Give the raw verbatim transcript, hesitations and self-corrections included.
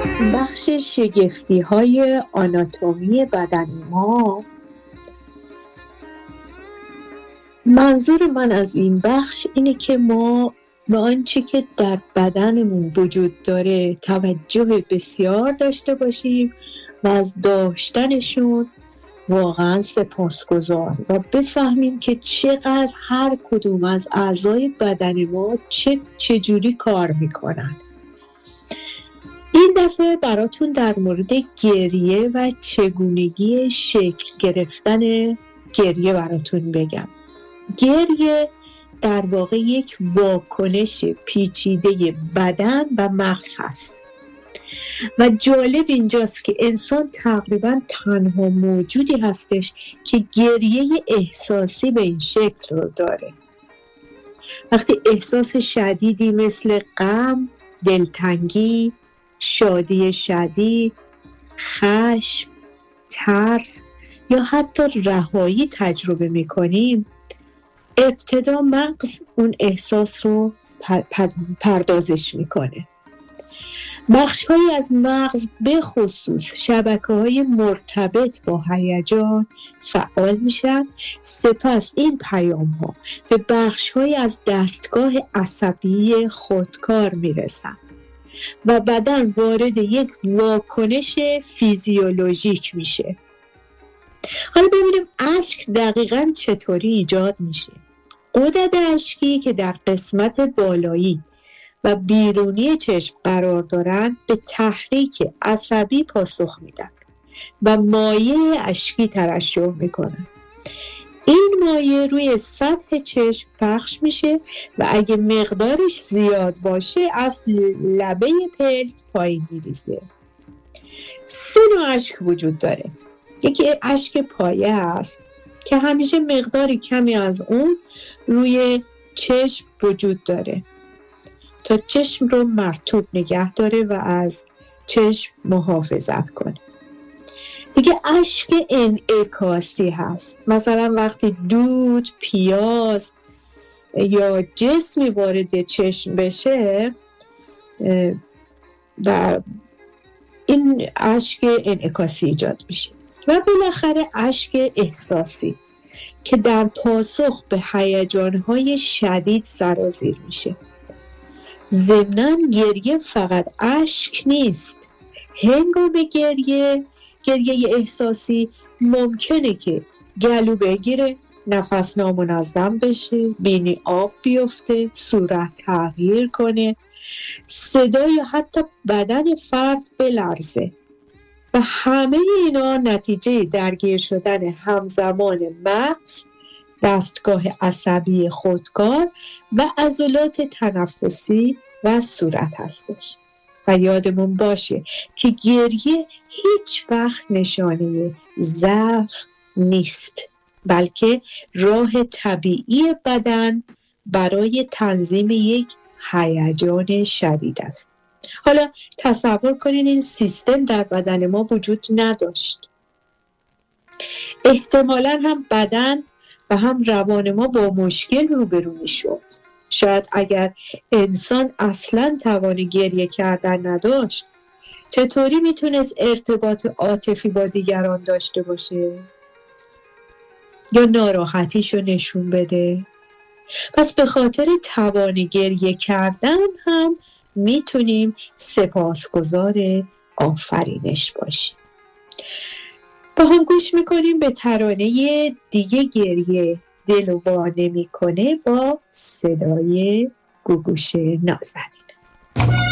بخش شگفتی های آناتومی بدن ما، منظور من از این بخش اینه که ما به آنچه که در بدنمون وجود داره توجه بسیار داشته باشیم و از داشتنشون واقعا سپاسگزار و بفهمیم که چقدر هر کدوم از اعضای بدن ما چه چجوری کار میکنن. این دفعه براتون در مورد گریه و چگونگی شکل گرفتن گریه براتون بگم. گریه در واقع یک واکنش پیچیده بدن و مغز هست و جالب اینجاست که انسان تقریبا تنها موجودی هستش که گریه احساسی به این شکل رو داره. وقتی احساس شدیدی مثل غم، دلتنگی، شادی شدید، خشم، ترس یا حتی رهایی تجربه میکنیم، ابتدا مغز اون احساس رو پردازش میکنه. بخش‌هایی از مغز به خصوص شبکه‌های مرتبط با هیجان فعال میشن، سپس این پیام‌ها به بخش‌هایی از دستگاه عصبی خودکار میرسن و بدن وارد یک واکنش فیزیولوژیک میشه. حالا ببینیم اشک دقیقاً چطوری ایجاد میشه. غدد اشکی که در قسمت بالایی و بیرونی چشم قرار دارند به تحریک عصبی پاسخ میدن و مایع اشکی ترشح میکنن. این مایع روی سطح چشم پخش میشه و اگه مقدارش زیاد باشه از لبه پلک پایین میریزه. سه نوع اشک وجود داره. یکی اشک پایه هست که همیشه مقداری کمی از اون روی چشم وجود داره تا چشم رو مرطوب نگه داره و از چشم محافظت کنه. دیگه اشک انعکاسی هست. مثلا وقتی دود، پیاز یا جسمی وارد چشم بشه و این اشک انعکاسی ایجاد میشه. و بالاخره اشک احساسی که در پاسخ به هیجان‌های شدید سرازیر میشه. ضمناً گریه فقط اشک نیست. هنگام گریه گریه احساسی ممکنه که گلو بگیره، نفس نامنظم بشه، بینی آب بیفته، صورت تغییر کنه، صدا یا حتی بدن فرد بلرزه و همه اینا نتیجه درگیر شدن همزمان مغز، دستگاه عصبی خودکار و عضلات تنفسی و صورت هستش. و یادمون باشه که گریه هیچ وقت نشانه ضعف نیست، بلکه راه طبیعی بدن برای تنظیم یک هیجان شدید است. حالا تصور کنید این سیستم در بدن ما وجود نداشت. احتمالاً هم بدن و هم روان ما با مشکل روبرو میشد. شاید اگر انسان اصلاً توان گریه کردن نداشت، چطوری میتونست ارتباط عاطفی با دیگران داشته باشه؟ یا ناراحتیشو نشون بده؟ پس به خاطر توان گریه کردن هم میتونیم سپاسگزار آفرینش باشیم. با هم گوش میکنیم به ترانه دیگه گریه دل وا نمیکنه با صدای گوگوش نازنین.